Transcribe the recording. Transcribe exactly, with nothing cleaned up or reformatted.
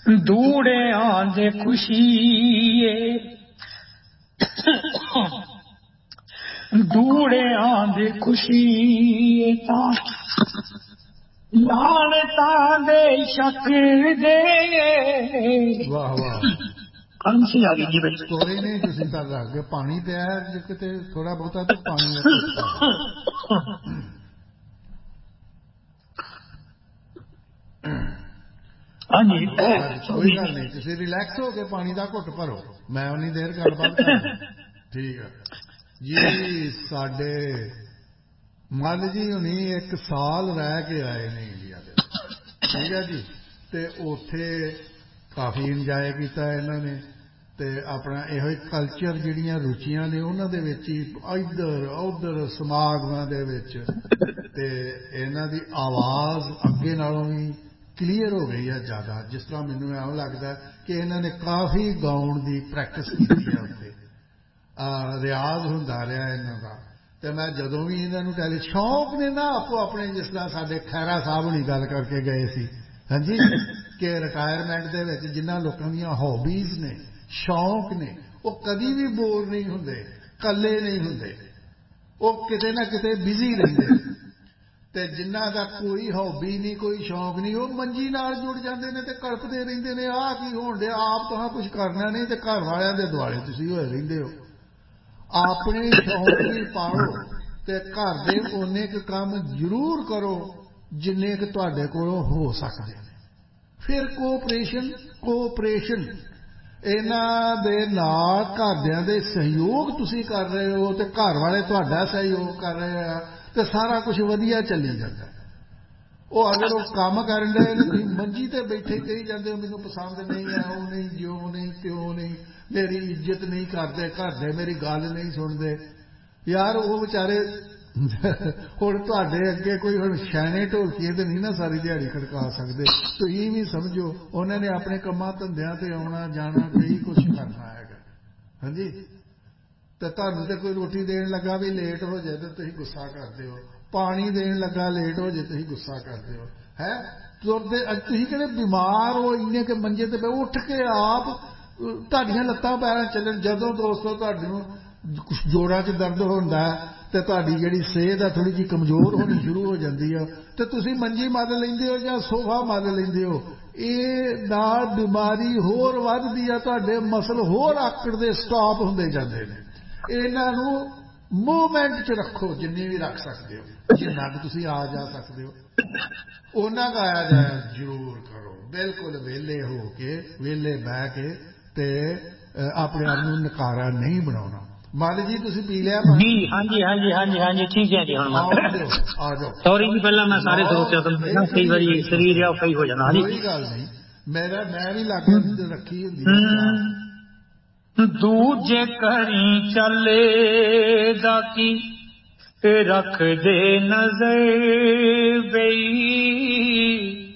ਦੂੜੇ ਆਂਦੇ ਖੁਸ਼ੀ ਏ ਦੂੜੇ ਆਂਦੇ ਖੁਸ਼ੀ ਏ ਤਾਂ ਲਾਣਤਾਂ ਦੇ ਸ਼ੱਕ ਦੇ। ਵਾਹ ਵਾਹ ਅੰਸੀ ਆ ਗਈ ਜੀ ਬਈ। ਕੋਈ ਨਹੀਂ, ਤੁਸੀਂ ਤਾਂ ਰੱਖ ਕੇ ਪਾਣੀ ਪਿਆ ਜੇ ਕਿਤੇ ਥੋੜਾ ਬਹੁਤਾ ਤਾਂ ਪਾਣੀ ਦਾ ਘੁੱਟ ਪਾ ਦਿਓ। ਹਾਂਜੀ ਕੋਈ ਗੱਲ ਨਹੀਂ, ਤੁਸੀਂ ਰਿਲੈਕਸ ਹੋ ਕੇ ਪਾਣੀ ਦਾ ਘੁੱਟ ਭਰੋ, ਮੈਂ ਉਨੀ ਦੇਰ ਗੱਲਬਾਤ ਕਰਾਂ। ਠੀਕ ਹੈ ਜੀ। ਸਾਡੇ ਮੱਲ ਜੀ ਹੁਣੀ ਇੱਕ ਸਾਲ ਰਹਿ ਕੇ ਆਏ ਨੇ ਇੰਡੀਆ ਦੇ, ਠੀਕ ਹੈ ਜੀ। ਤੇ ਉੱਥੇ ਕਾਫੀ ਇੰਜੋਏ ਕੀਤਾ ਇਹਨਾਂ ਨੇ, ਤੇ ਆਪਣਾ ਇਹੋ ਹੀ ਕਲਚਰ ਜਿਹੜੀਆਂ ਰੁਚੀਆਂ ਨੇ ਉਹਨਾਂ ਦੇ ਵਿੱਚ ਹੀ ਇੱਧਰ ਉੱਧਰ ਸਮਾਗਮਾਂ ਦੇ ਵਿੱਚ, ਤੇ ਇਹਨਾਂ ਦੀ ਆਵਾਜ਼ ਅੱਗੇ ਨਾਲੋਂ ਵੀ ਕਲੀਅਰ ਹੋ ਗਈ ਹੈ ਜ਼ਿਆਦਾ। ਜਿਸ ਤਰ੍ਹਾਂ ਮੈਨੂੰ ਐਵੇਂ ਲੱਗਦਾ ਕਿ ਇਹਨਾਂ ਨੇ ਕਾਫੀ ਗਾਉਣ ਦੀ ਪ੍ਰੈਕਟਿਸ ਕੀਤੀ ਹੈ ਉੱਥੇ, ਰਿਆਜ਼ ਹੁੰਦਾ ਰਿਹਾ ਇਹਨਾਂ ਦਾ। ਤੇ ਮੈਂ ਜਦੋਂ ਵੀ ਇਹਨਾਂ ਨੂੰ ਟੈਲੀ ਸ਼ੌਂਕ ਨੇ ਨਾ ਆਪੋ ਆਪਣੇ, ਜਿਸ ਤਰ੍ਹਾਂ ਸਾਡੇ ਖਹਿਰਾ ਸਾਹਿਬ ਹੁਣੀ ਗੱਲ ਕਰਕੇ ਗਏ ਸੀ, ਹਾਂਜੀ, ਕਿ ਰਿਟਾਇਰਮੈਂਟ ਦੇ ਵਿੱਚ ਜਿਨ੍ਹਾਂ ਲੋਕਾਂ ਦੀਆਂ ਹੌਬੀਜ਼ ਨੇ, ਸ਼ੌਂਕ ਨੇ, ਉਹ ਕਦੀ ਵੀ ਬੋਰ ਨਹੀਂ ਹੁੰਦੇ, ਇਕੱਲੇ ਨਹੀਂ ਹੁੰਦੇ, ਉਹ ਕਿਤੇ ਨਾ ਕਿਤੇ ਬਿਜ਼ੀ ਰਹਿੰਦੇ। ਤੇ ਜਿਨ੍ਹਾਂ ਦਾ ਕੋਈ ਹੌਬੀ ਨਹੀਂ, ਕੋਈ ਸ਼ੌਂਕ ਨਹੀਂ, ਉਹ ਮੰਜੀ ਨਾਲ ਜੁੜ ਜਾਂਦੇ ਨੇ ਤੇ ਕਲਪਦੇ ਰਹਿੰਦੇ ਨੇ, ਆਹ ਕੀ ਹੋਣ ਡਿਆ, ਆਪ ਤਾਂ ਕੁਝ ਕਰਨਾ ਨਹੀਂ ਤੇ ਘਰ ਵਾਲਿਆਂ ਦੇ ਦੁਆਲੇ ਤੁਸੀਂ ਹੋਏ ਰਹਿੰਦੇ ਹੋ। ਆਪਣੇ ਸ਼ੌਂਕ ਵੀ ਪਾਲੋ ਤੇ ਘਰ ਦੇ ਓਨੇ ਕੁ ਕੰਮ ਜ਼ਰੂਰ ਕਰੋ ਜਿੰਨੇ ਕੁ ਤੁਹਾਡੇ ਕੋਲੋਂ ਹੋ ਸਕਦੇ ਨੇ। ਫਿਰ ਕੋਆਪਰੇਸ਼ਨ ਕੋਆਪਰੇਸ਼ਨ ਇਹਨਾਂ ਦੇ ਨਾਲ ਘਰਦਿਆਂ ਦੇ ਸਹਿਯੋਗ ਤੁਸੀਂ ਕਰ ਰਹੇ ਹੋ ਤੇ ਘਰ ਵਾਲੇ ਤੁਹਾਡਾ ਸਹਿਯੋਗ ਕਰ ਰਹੇ ਆ ਤੇ ਸਾਰਾ ਕੁਝ ਵਧੀਆ ਚੱਲੀ ਜਾਂਦਾ। ਉਹ ਅਗਰ ਉਹ ਕੰਮ ਕਰਨ ਡਏ ਨੇ, ਤੁਸੀਂ ਮੰਜੀ ਤੇ ਬੈਠੇ ਕਹੀ ਜਾਂਦੇ ਹੋ ਮੈਨੂੰ ਪਸੰਦ ਨਹੀਂ ਹੈ, ਉਹ ਨਹੀਂ, ਜਿਉਂ ਨਹੀਂ, ਤਿਉਂ ਨਹੀਂ, ਮੇਰੀ ਇੱਜ਼ਤ ਨਹੀਂ ਕਰਦੇ ਘਰ ਦੇ, ਮੇਰੀ ਗੱਲ ਨਹੀਂ ਸੁਣਦੇ। ਯਾਰ ਉਹ ਵਿਚਾਰੇ ਹੁਣ ਤੁਹਾਡੇ ਅੱਗੇ ਕੋਈ ਹੁਣ ਛੈਣੇ ਢੋਲਕੀਏ ਤੇ ਨਹੀਂ ਨਾ ਸਾਰੀ ਦਿਹਾੜੀ ਖੜਕਾ ਸਕਦੇ। ਤੁਸੀਂ ਵੀ ਸਮਝੋ ਉਹਨਾਂ ਨੇ ਆਪਣੇ ਕੰਮਾਂ ਧੰਦਿਆਂ ਤੇ ਆਉਣਾ ਜਾਣਾ, ਕਈ ਕੁਝ ਕਰਨਾ ਹੈਗਾ, ਹਾਂਜੀ। ਤੇ ਤੁਹਾਨੂੰ ਤੇ ਕੋਈ ਰੋਟੀ ਦੇਣ ਲੱਗਾ ਵੀ ਲੇਟ ਹੋ ਜਾਏ ਤੇ ਤੁਸੀਂ ਗੁੱਸਾ ਕਰਦੇ ਹੋ, ਪਾਣੀ ਦੇਣ ਲੱਗਾ ਲੇਟ ਹੋ ਜਾਏ ਤੁਸੀਂ ਗੁੱਸਾ ਕਰਦੇ ਹੋ, ਹੈ ਤੁਰਦੇ। ਅੱਜ ਤੁਸੀਂ ਕਿਹੜੇ ਬਿਮਾਰ ਹੋ ਇੰਨੇ ਕਿ ਮੰਜੇ ਤੇ ਪਏ, ਉੱਠ ਕੇ ਆਪ ਤੁਹਾਡੀਆਂ ਲੱਤਾਂ ਪੈਰਾਂ ਚੱਲਣ। ਜਦੋਂ ਦੋਸਤੋ ਤੁਹਾਨੂੰ ਜੋੜਾਂ 'ਚ ਦਰਦ ਹੁੰਦਾ ਤੇ ਤੁਹਾਡੀ ਜਿਹੜੀ ਸਿਹਤ ਆ ਥੋੜ੍ਹੀ ਜਿਹੀ ਕਮਜ਼ੋਰ ਹੋਣੀ ਸ਼ੁਰੂ ਹੋ ਜਾਂਦੀ ਆ ਤੇ ਤੁਸੀਂ ਮੰਜੀ ਮੱਲ ਲੈਂਦੇ ਹੋ ਜਾਂ ਸੋਫਾ ਮੱਲ ਲੈਂਦੇ ਹੋ, ਇਹ ਨਾਲ ਬਿਮਾਰੀ ਹੋਰ ਵੱਧਦੀ ਆ, ਤੁਹਾਡੇ ਮਸਲ ਹੋਰ ਆਕੜਦੇ ਸਟਾਪ ਹੁੰਦੇ ਜਾਂਦੇ ਨੇ। ਇਹਨਾਂ ਨੂੰ ਮੂਵਮੈਂਟ 'ਚ ਰੱਖੋ ਜਿੰਨੀ ਵੀ ਰੱਖ ਸਕਦੇ ਹੋ, ਜਿੰਨਾ ਕੁ ਤੁਸੀਂ ਆ ਜਾ ਸਕਦੇ ਹੋ ਉਹਨਾਂ ਦਾ ਆਇਆ ਜਾਇਆ ਜ਼ਰੂਰ ਕਰੋ। ਬਿਲਕੁਲ ਵਿਹਲੇ ਹੋ ਕੇ, ਵਿਹਲੇ ਬਹਿ ਕੇ ਤੇ ਆਪਣੇ ਆਪ ਨੂੰ ਨਕਾਰਾ ਨਹੀਂ ਬਣਾਉਣਾ। ਮੱਲ ਜੀ ਤੁਸੀਂ ਪੀ ਲਿਆ ਜੀ? ਹਾਂਜੀ ਹਾਂਜੀ ਹਾਂਜੀ ਹਾਂਜੀ ਠੀਕ ਹੈ ਜੀ। ਹੁਣ ਆ ਜਾਓ। ਸੌਰੀ ਜੀ, ਪਹਿਲਾਂ ਮੈਂ ਸਾਰੇ ਸਰੋਤਿਆਂ ਤੋਂ ਕਈ ਵਾਰੀ ਸਰੀਰ ਆ ਕਈ ਹੋ ਜਾਂਦਾ। ਕੋਈ ਗੱਲ ਨਹੀਂ, ਮੇਰਾ ਮੈਂ ਵੀ ਲਾਗੇ ਰੱਖੀ ਹੁੰਦੀ ਹੈ। ਦੂਜੇ ਘਰੀ ਚੱਲੇ ਦਾ ਕੀ ਰੱਖ ਦੇ ਨਜ਼ਰ ਬਈ